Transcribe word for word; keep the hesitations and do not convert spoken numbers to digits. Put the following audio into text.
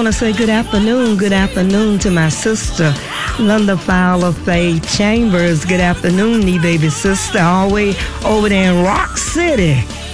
want to say good afternoon, good afternoon to my sister, Linda Fowler Faye Chambers. Good afternoon, knee baby sister, all the way over there in Rock City.